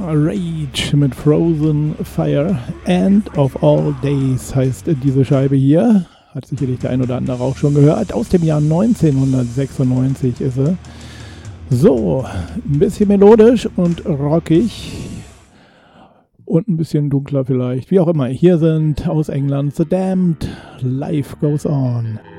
Rage mit Frozen Fire. End of All Days heißt diese Scheibe hier. Hat sicherlich der ein oder andere auch schon gehört. Aus dem Jahr 1996 ist sie. So, ein bisschen melodisch und rockig. Und ein bisschen dunkler vielleicht. Wie auch immer. Hier sind aus England The Damned. Life Goes On.